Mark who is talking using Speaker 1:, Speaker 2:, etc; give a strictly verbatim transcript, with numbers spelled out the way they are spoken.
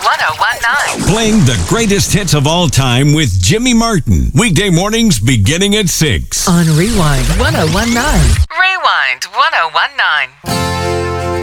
Speaker 1: ten nineteen.
Speaker 2: Playing the greatest hits of all time with Jimmy Martin. Weekday mornings beginning at six.
Speaker 1: On Rewind ten nineteen. Rewind ten nineteen.